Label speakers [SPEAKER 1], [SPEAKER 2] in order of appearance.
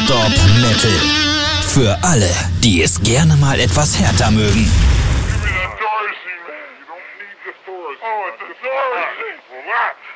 [SPEAKER 1] Stop Metal. Für alle, die es gerne mal etwas härter mögen.
[SPEAKER 2] Give me that Darcy, man. You don't need the Thorcy. Oh, it's a Darcy. Well,